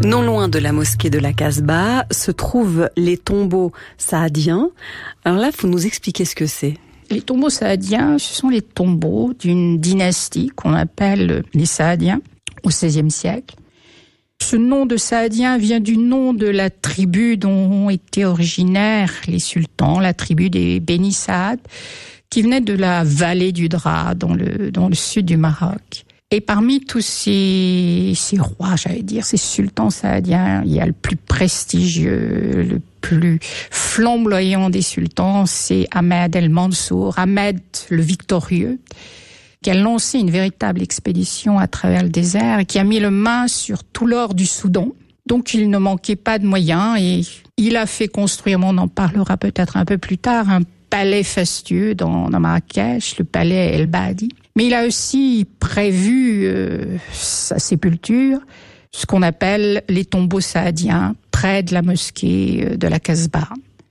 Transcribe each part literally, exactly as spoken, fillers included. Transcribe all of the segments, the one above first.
Non loin de la mosquée de la Casbah se trouvent les tombeaux saadiens. Alors là, il faut nous expliquer ce que c'est. Les tombeaux saadiens, ce sont les tombeaux d'une dynastie qu'on appelle les Saadiens au seizième siècle. Ce nom de Saadien vient du nom de la tribu dont étaient originaires les sultans, la tribu des Beni Saad, qui venait de la vallée du Dra, dans le, dans le sud du Maroc. Et parmi tous ces, ces rois, j'allais dire, ces sultans saadiens, il y a le plus prestigieux, le plus flamboyant des sultans, c'est Ahmed el-Mansour, Ahmed le Victorieux, qui a lancé une véritable expédition à travers le désert et qui a mis le main sur tout l'or du Soudan. Donc il ne manquait pas de moyens et il a fait construire, on en parlera peut-être un peu plus tard, un palais fastueux dans, dans Marrakech, le palais El-Badi. Mais il a aussi prévu euh, sa sépulture, ce qu'on appelle les tombeaux saadiens, près de la mosquée de la Casbah.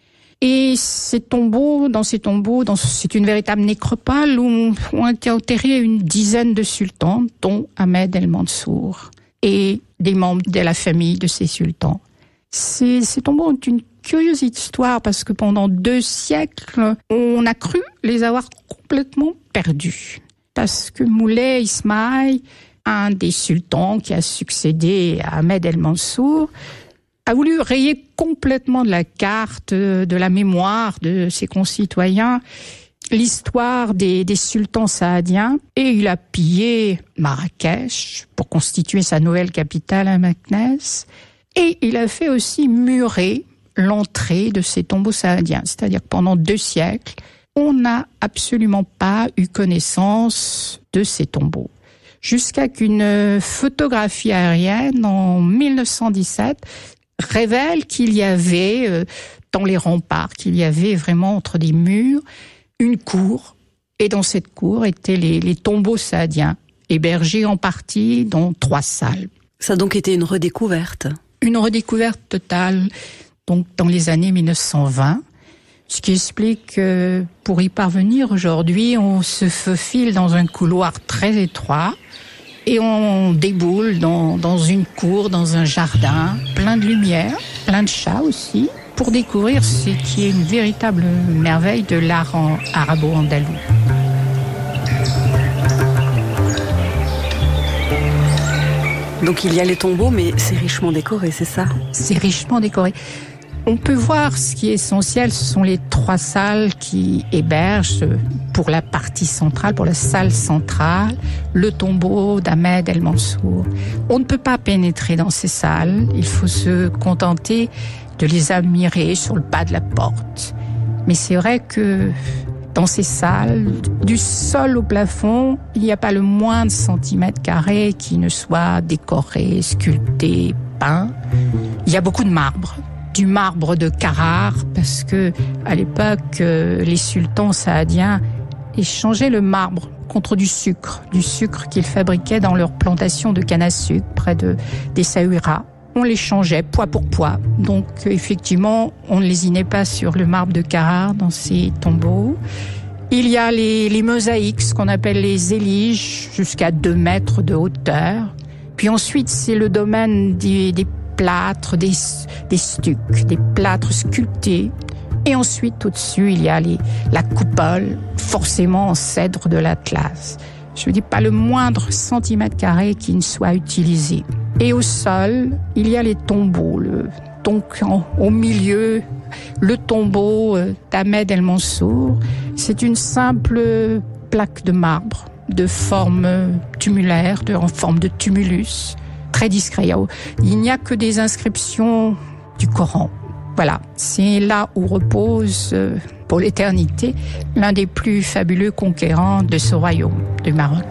Et ces tombeaux, dans ces tombeaux, dans, c'est une véritable nécropole où ont été enterrés une dizaine de sultans, dont Ahmed el-Mansour, et des membres de la famille de ces sultans. Ces, ces tombeaux ont une curieuse histoire parce que pendant deux siècles, on a cru les avoir complètement perdus. Parce que Moulay Ismaïl, un des sultans qui a succédé à Ahmed el-Mansour, a voulu rayer complètement de la carte, de la mémoire de ses concitoyens, l'histoire des, des sultans saadiens, et il a pillé Marrakech pour constituer sa nouvelle capitale à Meknès, et il a fait aussi murer l'entrée de ces tombeaux saadiens, c'est-à-dire que pendant deux siècles, on n'a absolument pas eu connaissance de ces tombeaux. Jusqu'à qu'une photographie aérienne en mille neuf cent dix-sept révèle qu'il y avait, euh, dans les remparts, qu'il y avait vraiment entre des murs, une cour. Et dans cette cour étaient les, les tombeaux saadiens, hébergés en partie dans trois salles. Ça a donc été une redécouverte. Une redécouverte totale, donc dans les années mille neuf cent vingt. Ce qui explique que pour y parvenir aujourd'hui, on se faufile dans un couloir très étroit et on déboule dans, dans une cour, dans un jardin, plein de lumière, plein de chats aussi, pour découvrir ce qui est une véritable merveille de l'art en arabo-andalou. Donc il y a les tombeaux, mais c'est richement décoré, c'est ça ? C'est richement décoré. On peut voir ce qui est essentiel, ce sont les trois salles qui hébergent, pour la partie centrale, pour la salle centrale, le tombeau d'Ahmed el-Mansour. On ne peut pas pénétrer dans ces salles, il faut se contenter de les admirer sur le pas de la porte. Mais c'est vrai que dans ces salles, du sol au plafond, il n'y a pas le moindre centimètre carré qui ne soit décoré, sculpté, peint. Il y a beaucoup de marbre. Du marbre de Carrare, parce que à l'époque, euh, les sultans saadiens échangeaient le marbre contre du sucre, du sucre qu'ils fabriquaient dans leur plantation de canne à sucre près de d'Essaouira. On les changeait poids pour poids. Donc effectivement, on ne lésinait pas sur le marbre de Carrare dans ces tombeaux. Il y a les, les mosaïques, ce qu'on appelle les éliges, jusqu'à deux mètres de hauteur. Puis ensuite, c'est le domaine des, des plâtres, des, des stucs, des plâtres sculptés. Et ensuite, au-dessus, il y a les, la coupole, forcément en cèdre de l'Atlas. Je ne dis pas le moindre centimètre carré qui ne soit utilisé. Et au sol, il y a les tombeaux. Le, donc, en, au milieu, le tombeau d'Ahmed el-Mansour. C'est une simple plaque de marbre, de forme tumulaire, de, en forme de tumulus. Très discret. Il n'y a que des inscriptions du Coran. Voilà, c'est là où repose, pour l'éternité, l'un des plus fabuleux conquérants de ce royaume, du Maroc.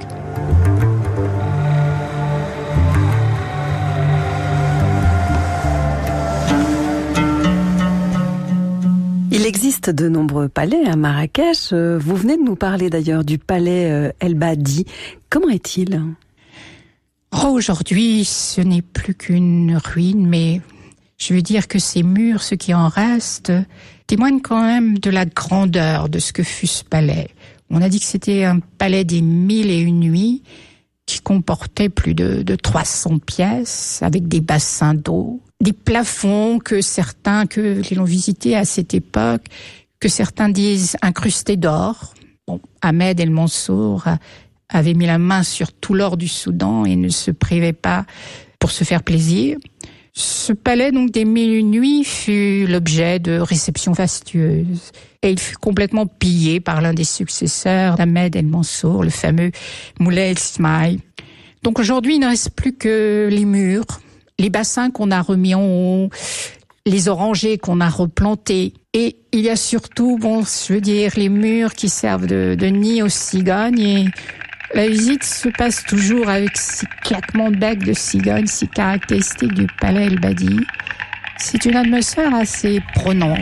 Il existe de nombreux palais à Marrakech. Vous venez de nous parler d'ailleurs du palais El-Badi. Comment est-il ? Oh, aujourd'hui, ce n'est plus qu'une ruine, mais je veux dire que ces murs, ce qui en reste, témoignent quand même de la grandeur de ce que fut ce palais. On a dit que c'était un palais des mille et une nuits, qui comportait plus de, de trois cents pièces, avec des bassins d'eau, des plafonds que certains, que l'ont visité à cette époque, que certains disent incrustés d'or. Bon, Ahmed El Mansour avait mis la main sur tout l'or du Soudan et ne se privait pas pour se faire plaisir. Ce palais, donc, des Mille et Une Nuits fut l'objet de réceptions fastueuses. Et il fut complètement pillé par l'un des successeurs d'Ahmed El Mansour, le fameux Moulay Ismaïl. Donc aujourd'hui, il ne reste plus que les murs, les bassins qu'on a remis en haut, les orangers qu'on a replantés. Et il y a surtout, bon, je veux dire, les murs qui servent de, de nid aux cigognes. Et la visite se passe toujours avec ces claquements de bec de cigogne si caractéristiques du palais El Badi. C'est une atmosphère assez prenante.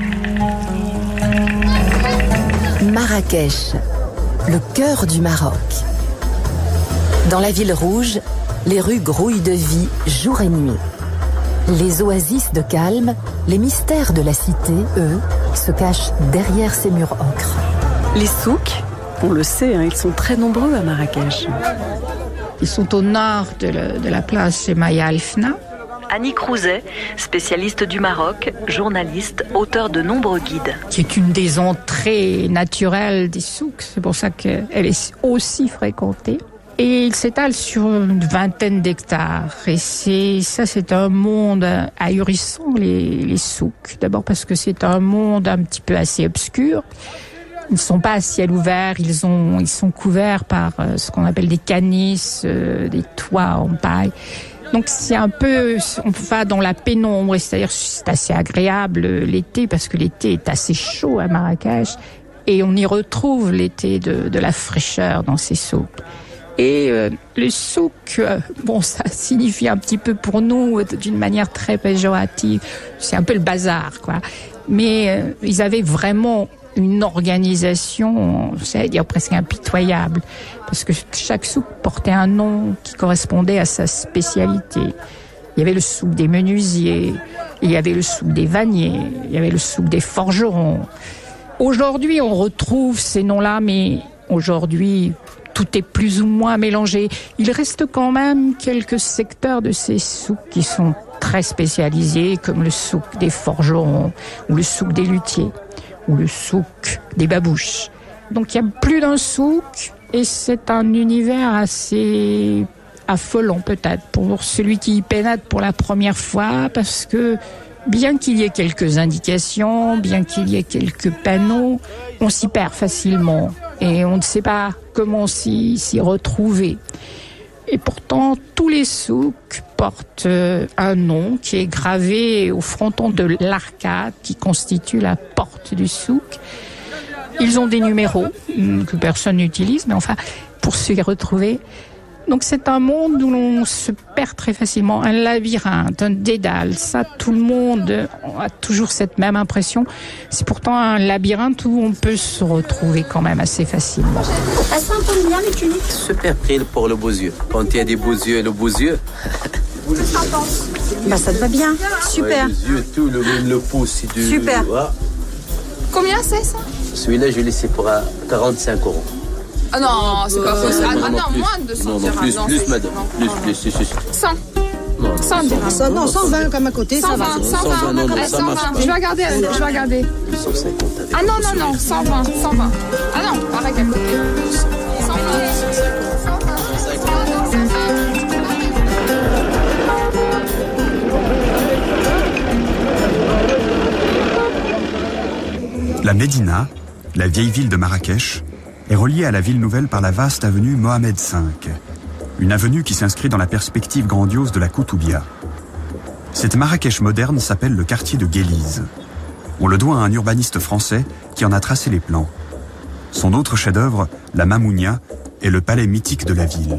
Marrakech, le cœur du Maroc. Dans la ville rouge, les rues grouillent de vie jour et nuit. Les oasis de calme, les mystères de la cité, eux, se cachent derrière ces murs ocre. Les souks, on le sait, hein, ils sont très nombreux à Marrakech. Ils sont au nord de, le, de la place Maya Al-Fna. Annie Crouzet, spécialiste du Maroc, journaliste, auteur de nombreux guides. Qui est une des entrées naturelles des souks, c'est pour ça qu'elle est aussi fréquentée. Et il s'étale sur une vingtaine d'hectares. Et c'est, ça, c'est un monde ahurissant, les, les souks. D'abord parce que c'est un monde un petit peu assez obscur. Ils ne sont pas à ciel ouvert, ils, ont, ils sont couverts par euh, ce qu'on appelle des canisses, euh, des toits en paille. Donc c'est un peu, on va dans la pénombre, c'est-à-dire c'est assez agréable l'été parce que l'été est assez chaud à Marrakech et on y retrouve l'été de, de la fraîcheur dans ces souks. Et euh, le souk, euh, bon, ça signifie un petit peu pour nous, d'une manière très péjorative, c'est un peu le bazar, quoi. Mais euh, ils avaient vraiment une organisation, c'est dire presque impitoyable, parce que chaque souk portait un nom qui correspondait à sa spécialité. Il y avait le souk des menuisiers, il y avait le souk des vanniers, il y avait le souk des forgerons. Aujourd'hui, on retrouve ces noms-là, mais aujourd'hui, tout est plus ou moins mélangé. Il reste quand même quelques secteurs de ces souks qui sont très spécialisés, comme le souk des forgerons ou le souk des luthiers ou le souk des babouches. Donc il y a plus d'un souk et c'est un univers assez affolant peut-être pour celui qui y pénètre pour la première fois, parce que bien qu'il y ait quelques indications, bien qu'il y ait quelques panneaux, on s'y perd facilement et on ne sait pas comment s'y, s'y retrouver. Et pourtant, tous les souks portent un nom qui est gravé au fronton de l'arcade qui constitue la porte du souk. Ils ont des numéros que personne n'utilise, mais enfin, pour s'y retrouver. Donc c'est un monde où l'on se perd très facilement, un labyrinthe, un dédale. Ça, tout le monde a toujours cette même impression. C'est pourtant un labyrinthe où on peut se retrouver quand même assez facilement. Elles sont combien les tuniques? Super prix pour le beaux yeux. Quand il y a des beaux yeux et le beaux yeux. Bah ça te va bien, super. Ouais, les yeux, tout, le, le pouce. Du, super. Voilà. Combien c'est ça? Celui-là, je l'ai laissé pour quarante-cinq euros. Ah non, c'est pas possible. Euh, Ah non, plus. moins de cent Non, non, plus, non, plus, madame. Plus, plus, si, si, si. cent. Non, non, cent dirhams. Non, cent vingt comme à côté, ça va. cent vingt, non, non, eh, ça cent marche vingt. pas. Je vais regarder, je vais regarder. cent cinquante avec Ah non, le non, non, sourire. cent vingt, cent vingt. Ah non, pareil qu'à côté. cent La Médina, la vieille ville de Marrakech, est reliée à la ville nouvelle par la vaste avenue Mohamed cinq, une avenue qui s'inscrit dans la perspective grandiose de la Koutoubia. Cette Marrakech moderne s'appelle le quartier de Guéliz. On le doit à un urbaniste français qui en a tracé les plans. Son autre chef-d'œuvre, la Mamounia, est le palais mythique de la ville.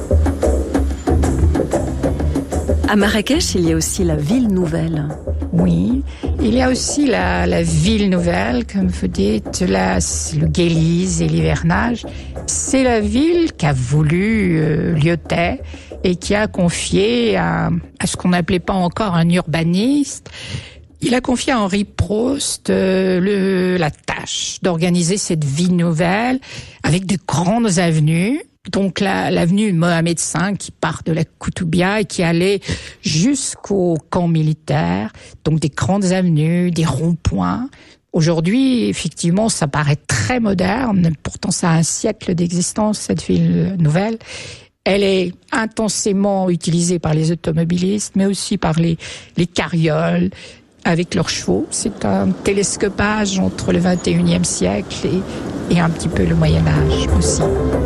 À Marrakech, il y a aussi la ville nouvelle. Oui, il y a aussi la, la ville nouvelle, comme vous dites, là, le Guéliz et l'hivernage. C'est la ville qu'a voulu euh, Lyotet et qui a confié à, à ce qu'on n'appelait pas encore un urbaniste. Il a confié à Henri Prost euh, le, la tâche d'organiser cette ville nouvelle avec de grandes avenues donc la, l'avenue Mohamed cinq qui part de la Koutoubia et qui allait jusqu'au camp militaire, donc des grandes avenues, des ronds-points. Aujourd'hui, effectivement, ça paraît très moderne, pourtant ça a un siècle d'existence, cette ville nouvelle. Elle est intensément utilisée par les automobilistes, mais aussi par les, les carrioles, avec leurs chevaux. C'est un télescopage entre le vingt et unième siècle et, et un petit peu le Moyen-Âge aussi.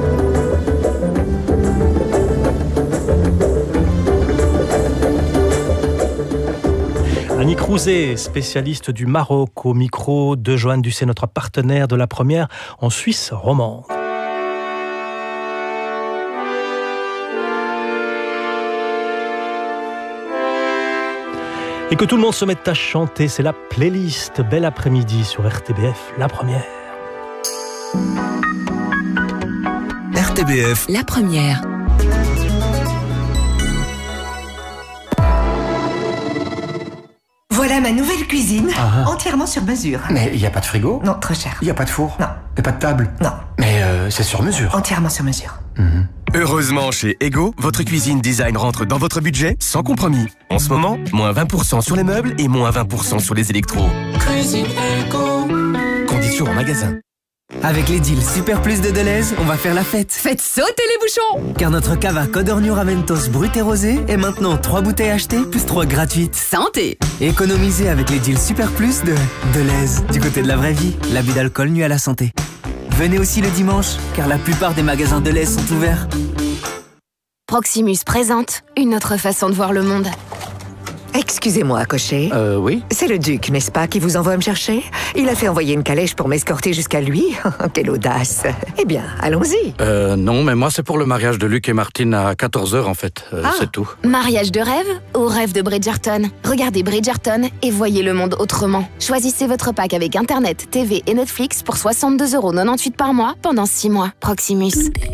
Annie Crouzet, spécialiste du Maroc, au micro de Joanne Ducé, notre partenaire de la première en Suisse romande. Et que tout le monde se mette à chanter, c'est la playlist Bel après-midi sur R T B F, la première. R T B F, la première. Voilà ma nouvelle cuisine, Ah. entièrement sur mesure. Mais il n'y a pas de frigo? Non, trop cher. Il n'y a pas de four? Non. Et pas de table? Non. Mais euh, c'est sur mesure. Entièrement sur mesure. Mmh. Heureusement, chez Ego, votre cuisine design rentre dans votre budget sans compromis. En ce moment, moins vingt pour cent sur les meubles et moins vingt pour cent sur les électros. Cuisine Ego. Conditions en magasin. Avec les deals Super Plus de Deleuze, on va faire la fête. Faites sauter les bouchons! Car notre cava Codorniu Raventos brut et rosé est maintenant trois bouteilles achetées plus trois gratuites. Santé! Économisez avec les deals Super Plus de Deleuze. Du côté de la vraie vie, l'abus d'alcool nuit à la santé. Venez aussi le dimanche, car la plupart des magasins Deleuze sont ouverts. Proximus présente une autre façon de voir le monde. Excusez-moi, cocher. Euh, oui? C'est le duc, n'est-ce pas, qui vous envoie me chercher? Il a fait envoyer une calèche pour m'escorter jusqu'à lui. Quelle audace. Eh bien, allons-y. Euh, non, mais moi, c'est pour le mariage de Luc et Martine à quatorze heures, en fait. Euh, Ah. C'est tout. Mariage de rêve ou rêve de Bridgerton? Regardez Bridgerton et voyez le monde autrement. Choisissez votre pack avec Internet, T V et Netflix pour soixante-deux euros quatre-vingt-dix-huit par mois pendant six mois. Proximus.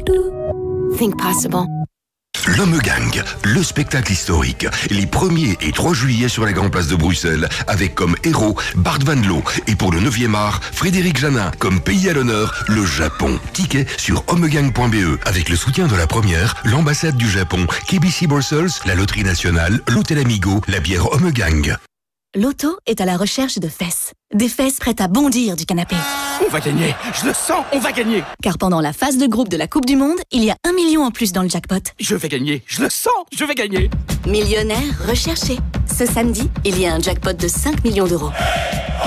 Think possible. L'Homme Gang, le spectacle historique, les premier et trois juillet sur la Grande Place de Bruxelles, avec comme héros Bart Van Loo et pour le neuvième art, Frédéric Janin, comme pays à l'honneur, le Japon. Ticket sur homegang point b e, avec le soutien de la première, l'ambassade du Japon, K B C Brussels, la Loterie Nationale, l'Hôtel Amigo, la bière Homme Gang. L'auto est à la recherche de fesses. Des fesses prêtes à bondir du canapé. On va gagner, je le sens, on va gagner. Car pendant la phase de groupe de la Coupe du Monde, il y a un million en plus dans le jackpot. Je vais gagner, je le sens, je vais gagner. Millionnaire recherché. Ce samedi, il y a un jackpot de cinq millions d'euros. L'auto ?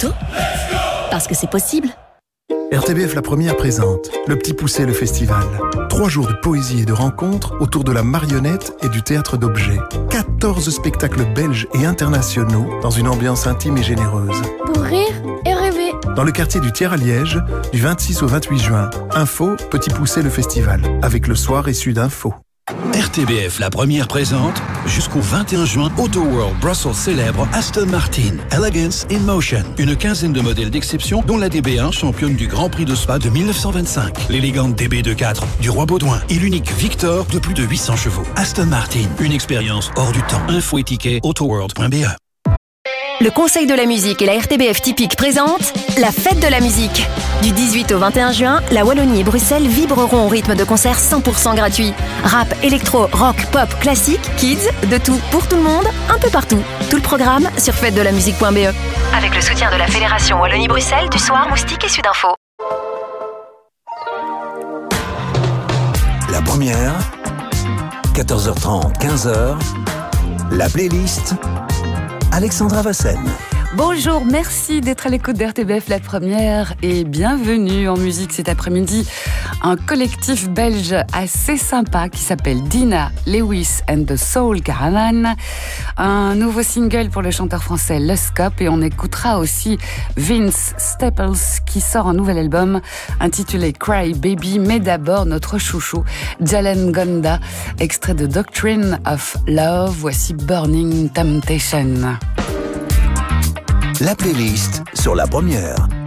Parce que c'est possible. R T B F La Première présente Le Petit Poucet, le festival. Trois jours de poésie et de rencontres autour de la marionnette et du théâtre d'objets. quatorze spectacles belges et internationaux dans une ambiance intime et généreuse. Pour rire et rêver. Dans le quartier du Thiers à Liège, du vingt-six au vingt-huit juin. Info, Petit Poucet, le festival. Avec le soir et Sud Info. R T B F La Première présente jusqu'au vingt et un juin Auto World Brussels célèbre Aston Martin Elegance in Motion. Une quinzaine de modèles d'exception dont la D B un championne du Grand Prix de Spa de mille neuf cent vingt-cinq, l'élégante D B vingt-quatre du Roi Baudouin et l'unique Victor de plus de huit cents chevaux. Aston Martin, une expérience hors du temps. Info et tickets autoworld point b e. Le Conseil de la musique et la R T B F Typique présentent la fête de la musique. Du dix-huit au vingt et un juin, la Wallonie et Bruxelles vibreront au rythme de concerts cent pour cent gratuits. Rap, électro, rock, pop, classique, kids, de tout pour tout le monde, un peu partout. Tout le programme sur fête de la musique point b e. Avec le soutien de la Fédération Wallonie-Bruxelles, du Soir, Moustique et Sud Info. La première, quatorze heures trente, quinze heures, la playlist, Alexandra Vassen. Bonjour, merci d'être à l'écoute d'R T B F La Première et bienvenue en musique cet après-midi. Un collectif belge assez sympa qui s'appelle Dina Lewis and the Soul Caravan. Un nouveau single pour le chanteur français Luscop et on écoutera aussi Vince Staples qui sort un nouvel album intitulé Cry Baby, mais d'abord notre chouchou Jalen Gonda, extrait de Doctrine of Love. Voici Burning Temptation. La playlist sur la première.